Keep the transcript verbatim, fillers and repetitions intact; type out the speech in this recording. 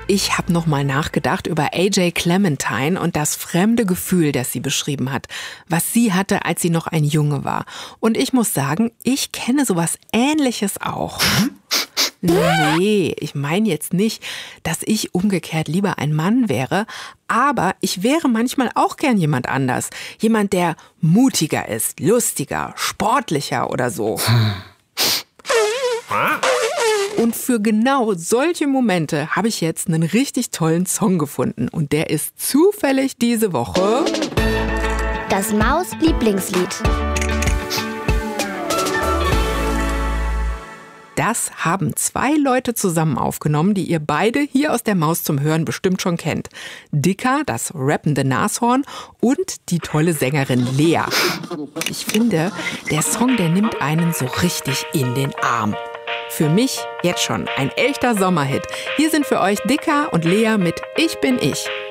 Ich habe noch mal nachgedacht über A J Clementine und das fremde Gefühl, das sie beschrieben hat, was sie hatte, als sie noch ein Junge war. Und ich muss sagen, ich kenne sowas Ähnliches auch. Nee, ich meine jetzt nicht, dass ich umgekehrt lieber ein Mann wäre, aber ich wäre manchmal auch gern jemand anders. Jemand, der mutiger ist, lustiger, sportlicher oder so. Und für genau solche Momente habe ich jetzt einen richtig tollen Song gefunden. Und der ist zufällig diese Woche Das Maus-Lieblingslied. Das haben zwei Leute zusammen aufgenommen, die ihr beide hier aus der Maus zum Hören bestimmt schon kennt. Dicker, das rappende Nashorn, und die tolle Sängerin Lea. Ich finde, der Song, der nimmt einen so richtig in den Arm. Für mich jetzt schon ein echter Sommerhit. Hier sind für euch Dicker und Lea mit Ich bin ich.